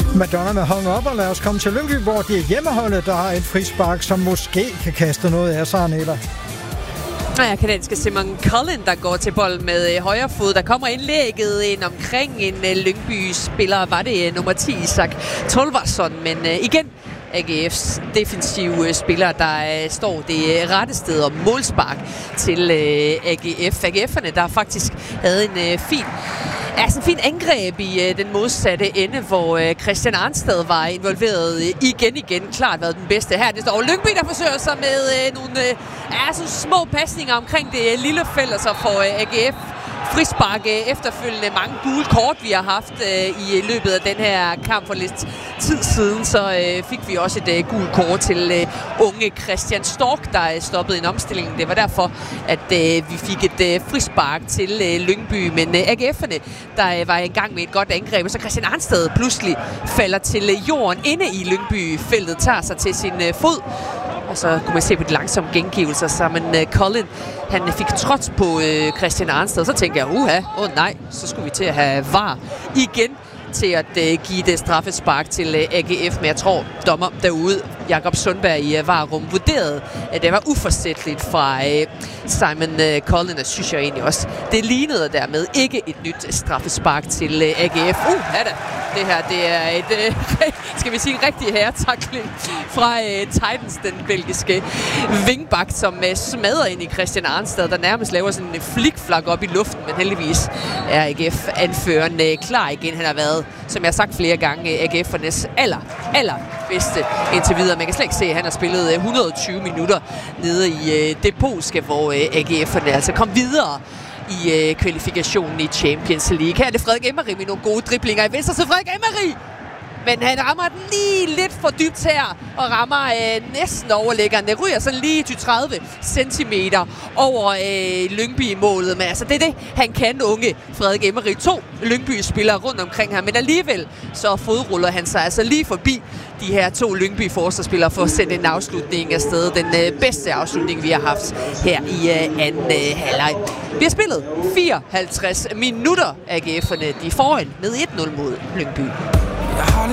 Madonna med Hung Up, og lad os komme til Lyngby, hvor det er hjemmeholdet, der har et frispark, som måske kan kaste noget af sig, Anela. Ja, kanadiske Simon Cullen, der går til bold med højre fod. Der kommer indlægget ind omkring en Lyngby-spiller. Var det nummer 10, Isak Tolvarsson, men igen AGF's defensive spillere, der står det rette sted og målspark til AGF. AGF'erne, der faktisk havde en fin angreb i den modsatte ende, hvor Christian Arnstad var involveret igen. Klart været den bedste her. Det står Lyngby, der forsøger sig med nogle små pasninger omkring det lille felt, og så får AGF frispark efterfølgende. Mange gule kort, vi har haft i løbet af den her kamp for lidt tid siden. Så fik vi også et gult kort til unge Christian Stork, der stoppede en omstilling. Det var derfor, at vi fik et frispark til Lyngby. Men AGF'erne, der var i gang med et godt angreb, og så Christian Arnstad pludselig falder til jorden inde i Lyngby-feltet, tager sig til sin fod. Og så kunne man se på de langsomme gengivelser, sammen Colin, han fik trods på Christian Arnstad. Så tænkte jeg, nej, så skulle vi til at have VAR igen til at give det straffespark til AGF. Men jeg tror, dommer derude, Jakob Sundberg i VAR-rum, vurderede, at det var uforsætligt fra Simon Collin, og synes jeg egentlig også. Det lignede dermed ikke et nyt straffespark til AGF. Det her, det er et, skal vi sige, en rigtig herretakling fra Titans, den belgiske vingbak, som smadrer ind i Christian Arnstad, der nærmest laver sådan en flikflak op i luften, men heldigvis er AGF-anføreren klar igen. Han har været, som jeg har sagt flere gange, AGF'ernes aller bedste indtil videre. Man kan slet ikke se, at han har spillet 120 minutter nede i det polske, hvor AGF'erne altså kom videre i kvalifikationen i Champions League. Her er det Frederik Emery med nogle gode driblinger i venstre, så Frederik Emery! Men han rammer den lige lidt for dybt her, og rammer næsten overlæggeren. Det ryger sådan lige 30 centimeter over Lyngby i målet. Men altså, det er det, han kan, unge Frederik Emery. 2 Lyngby-spillere rundt omkring ham, men alligevel så fodruller han sig altså lige forbi de her 2 Lyngby-forsvarsspillere for at sende en afslutning afsted. Den bedste afslutning, vi har haft her i anden halvleg. Vi har spillet 54 minutter. AGF'erne, de foran med 1-0 mod Lyngby.